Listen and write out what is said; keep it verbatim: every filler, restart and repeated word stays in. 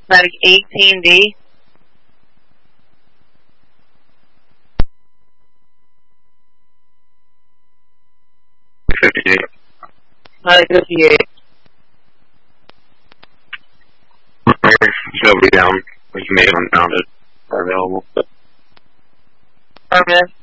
Medic eighteen D. fifty-eight. Medic fifty-eight. Nobody down. There's me unfounded. Are available. Affirmative.